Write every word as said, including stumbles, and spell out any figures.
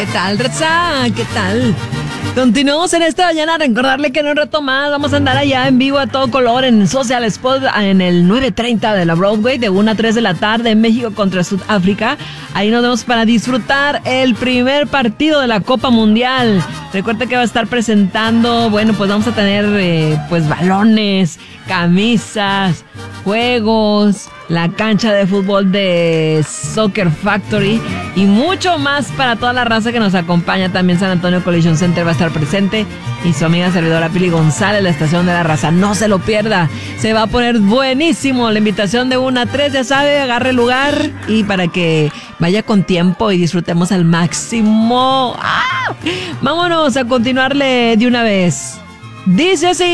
¿Qué tal, Raza? ¿Qué tal? Continuamos en esta mañana. Recordarle que en un rato más vamos a andar allá en vivo a todo color en Social Spot en el nueve treinta de la Broadway de una a tres de la tarde en México contra Sudáfrica. Ahí nos vemos para disfrutar el primer partido de la Copa Mundial. Recuerda que va a estar presentando, bueno, pues vamos a tener eh, pues balones, camisas, juegos, la cancha de fútbol de Soccer Factory y mucho más para toda la raza que nos acompaña. También San Antonio Collision Center va a estar presente y su amiga servidora Pili González, la estación de la raza. No se lo pierda, se va a poner buenísimo. La invitación de una a tres, ya sabe, agarre lugar y para que vaya con tiempo y disfrutemos al máximo. ¡Ah! Vámonos a continuarle de una vez. Dice así.